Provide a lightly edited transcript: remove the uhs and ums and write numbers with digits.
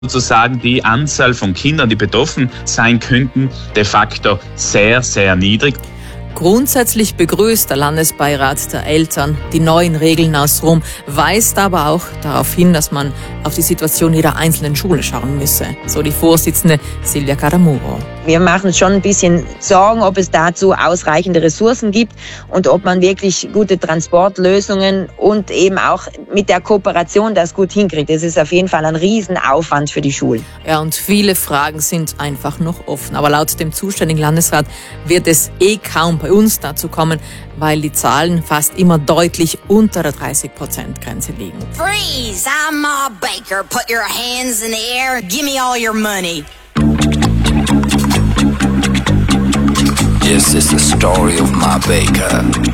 sozusagen die Anzahl von Kindern, die betroffen sein könnten, de facto sehr, sehr niedrig. Grundsätzlich begrüßt der Landesbeirat der Eltern die neuen Regeln aus Rom, weist aber auch darauf hin, dass man auf die Situation jeder einzelnen Schule schauen müsse, so die Vorsitzende Silvia Caramuro. Wir machen uns schon ein bisschen Sorgen, ob es dazu ausreichende Ressourcen gibt und ob man wirklich gute Transportlösungen und eben auch mit der Kooperation das gut hinkriegt. Das ist auf jeden Fall ein Riesenaufwand für die Schulen. Ja, und viele Fragen sind einfach noch offen. Aber laut dem zuständigen Landesrat wird es kaum bei uns dazu kommen, weil die Zahlen fast immer deutlich unter der 30%-Grenze liegen. Freeze! I'm Ma Baker. Put your hands in the air. Give me all your money. This is the story of Ma Baker.